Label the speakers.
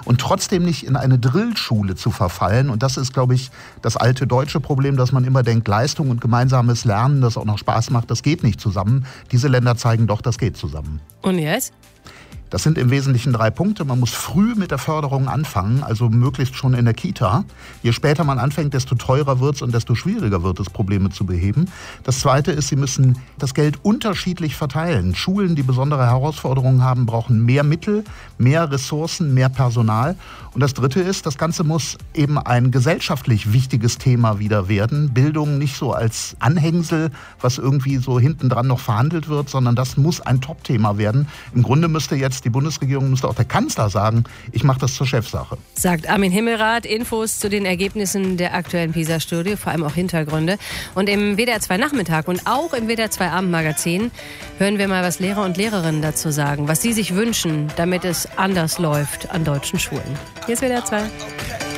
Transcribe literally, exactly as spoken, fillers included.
Speaker 1: und trotzdem nicht in eine Drillschule zu verfallen. Und das ist, glaube ich, das alte deutsche Problem, dass man immer denkt, Leistung und gemeinsames Lernen, das auch noch Spaß macht, das geht nicht zusammen. Diese Länder zeigen doch, das geht zusammen.
Speaker 2: Und jetzt?
Speaker 1: Das sind im Wesentlichen drei Punkte. Man muss früh mit der Förderung anfangen, also möglichst schon in der Kita. Je später man anfängt, desto teurer wird es und desto schwieriger wird es, Probleme zu beheben. Das Zweite ist, Sie müssen das Geld unterschiedlich verteilen. Schulen, die besondere Herausforderungen haben, brauchen mehr Mittel, mehr Ressourcen, mehr Personal. Und das Dritte ist, das Ganze muss eben ein gesellschaftlich wichtiges Thema wieder werden. Bildung nicht so als Anhängsel, was irgendwie so hinten dran noch verhandelt wird, sondern das muss ein Top-Thema werden. Im Grunde müsste jetzt die Bundesregierung, müsste auch der Kanzler sagen, ich mache das zur Chefsache.
Speaker 2: Sagt Armin Himmelrath. Infos zu den Ergebnissen der aktuellen PISA-Studie, vor allem auch Hintergründe. Und im W D R zwei Nachmittag und auch im W D R zwei Abendmagazin hören wir mal, was Lehrer und Lehrerinnen dazu sagen, was sie sich wünschen, damit es anders läuft an deutschen Schulen. Hier ist W D R zwei.